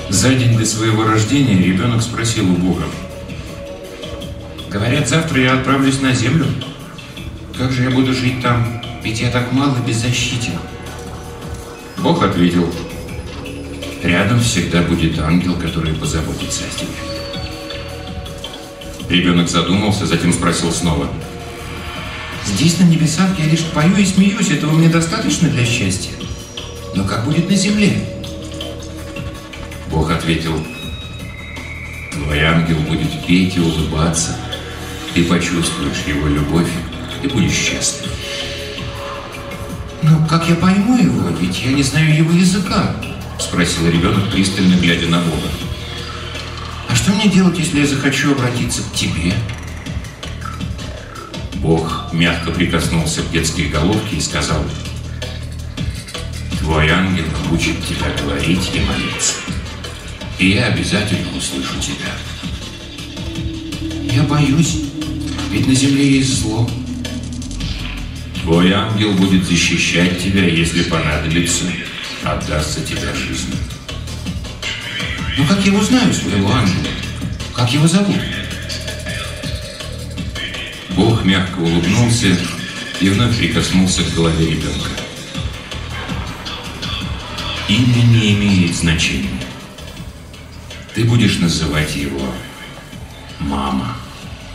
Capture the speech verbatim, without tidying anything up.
За день до своего рождения ребенок спросил у Бога: «Говорят, завтра я отправлюсь на землю. Как же я буду жить там? Ведь я так мало беззащитен». Бог ответил: «Рядом всегда будет ангел, который позаботится о тебе». Ребенок задумался, затем спросил снова: «Здесь, на небесах, я лишь пою и смеюсь. Этого мне достаточно для счастья. Но как будет на земле?» Бог ответил: «Твой ангел будет петь и улыбаться. Ты почувствуешь его любовь и будешь счастлив». «Но как я пойму его? Ведь я не знаю его языка», — спросил ребенок, пристально глядя на Бога. «А что мне делать, если я захочу обратиться к тебе?» Бог мягко прикоснулся к детской головке и сказал: «Твой ангел учит тебя говорить и молиться. И я обязательно услышу тебя». «Я боюсь, ведь на земле есть зло». «Твой ангел будет защищать тебя, если понадобится, отдаст за тебя жизнь». «Но как я узнаю своего ангела? Как его зовут?» Бог мягко улыбнулся и вновь прикоснулся к голове ребенка. «Имя не имеет значения. Ты будешь называть его мама».